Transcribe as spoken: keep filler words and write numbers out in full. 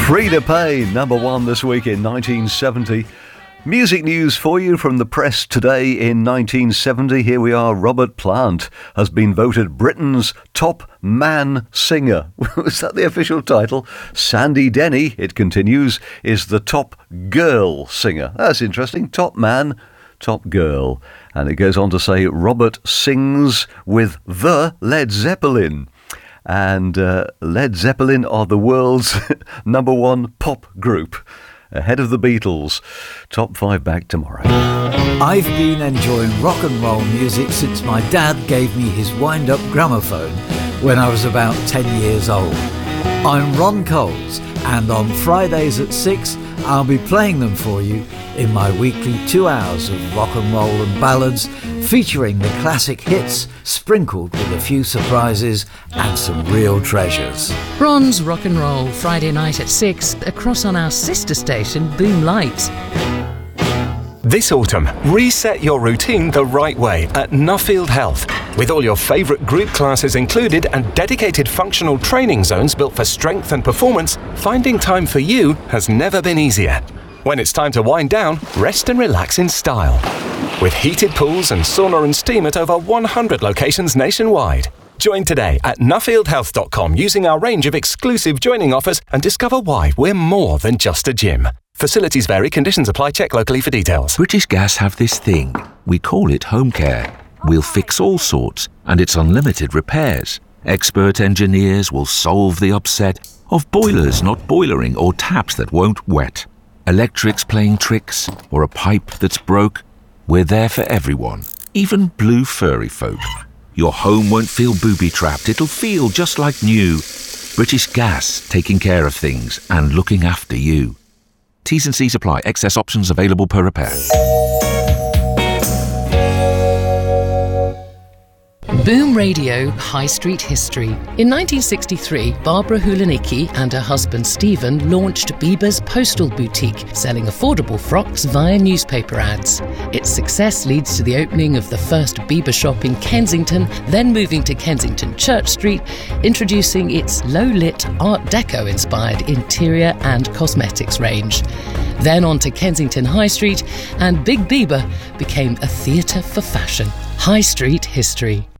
Frida Payne, number one this week in nineteen seventy. Music news for you from the press today in nineteen seventy. Here we are. Robert Plant has been voted Britain's top man singer. Is that the official title? Sandy Denny, it continues, is the top girl singer. That's interesting. Top man, top girl. And it goes on to say Robert sings with the Led Zeppelin. And uh, Led Zeppelin are the world's number one pop group, ahead of the Beatles. Top five back tomorrow. I've been enjoying rock and roll music since my dad gave me his wind-up gramophone when I was about ten years old. I'm Ron Coles, and on Fridays at six, I'll be playing them for you in my weekly two hours of rock and roll and ballads, featuring the classic hits, sprinkled with a few surprises and some real treasures. Ron's Rock and Roll, Friday night at six, across on our sister station, Boom Light. This autumn, reset your routine the right way at Nuffield Health. With all your favourite group classes included and dedicated functional training zones built for strength and performance, finding time for you has never been easier. When it's time to wind down, rest and relax in style. With heated pools and sauna and steam at over one hundred locations nationwide. Join today at nuffield health dot com using our range of exclusive joining offers and discover why we're more than just a gym. Facilities vary, conditions apply, check locally for details. British Gas have this thing. We call it home care. We'll fix all sorts, and it's unlimited repairs. Expert engineers will solve the upset of boilers not boilering or taps that won't wet. Electrics playing tricks, or a pipe that's broke. We're there for everyone, even blue furry folk. Your home won't feel booby-trapped, it'll feel just like new. British Gas, taking care of things and looking after you. T's and C's apply. Excess options available per repair. Boom Radio High Street History. In nineteen sixty-three, Barbara Hulanicki and her husband Stephen launched Bieber's Postal Boutique, selling affordable frocks via newspaper ads. Its success leads to the opening of the first Bieber shop in Kensington, then moving to Kensington Church Street, introducing its low-lit Art Deco-inspired interior and cosmetics range. Then on to Kensington High Street, and Big Bieber became a theatre for fashion. High Street History.